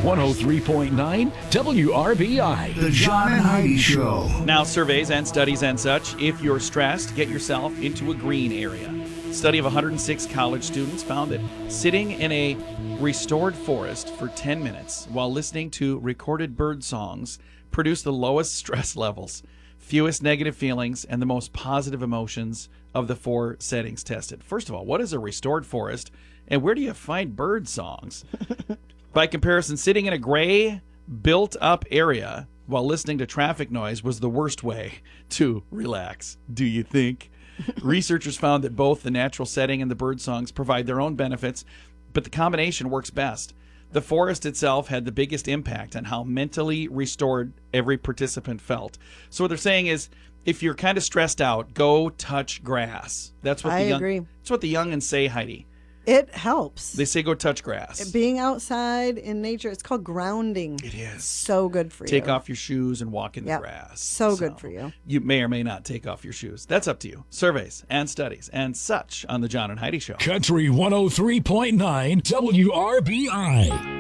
103.9 WRBI. The John and Heidi Show. Now, surveys and studies and such, if you're stressed, get yourself into a green area. Study of 106 college students found that sitting in a restored forest for 10 minutes while listening to recorded bird songs produced the lowest stress levels, fewest negative feelings, and the most positive emotions of the 4 settings tested. First of all, what is a restored forest, and where do you find bird songs? By comparison, sitting in a gray, built-up area while listening to traffic noise was the worst way to relax, do you think? Researchers found that both the natural setting and the bird songs provide their own benefits, but the combination works best. The forest itself had the biggest impact on how mentally restored every participant felt. So what they're saying is, if you're kind of stressed out, go touch grass. That's what I agree. That's what the youngins say, Heidi. It helps. They say go touch grass. Being outside in nature, it's called grounding. It is. So good for you. Take off your shoes and walk in the Yep. grass. So good for you. You may or may not take off your shoes. That's up to you. Surveys and studies and such on the John and Heidi Show. Country 103.9 WRBI.